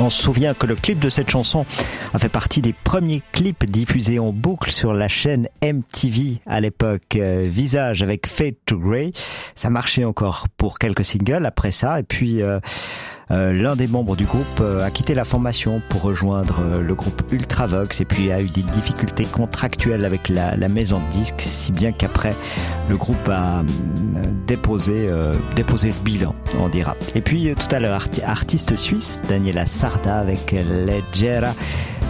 On se souvient que le clip de cette chanson a fait partie des premiers clips diffusés en boucle sur la chaîne MTV à l'époque. Visage avec Fade to Grey, ça marchait encore pour quelques singles après ça, et puis l'un des membres du groupe a quitté la formation pour rejoindre le groupe Ultravox, et puis a eu des difficultés contractuelles avec la maison de disques, si bien qu'après le groupe a déposé le bilan, on dira. Et puis tout à l'heure, artiste suisse, Daniela Sarda avec Leggera.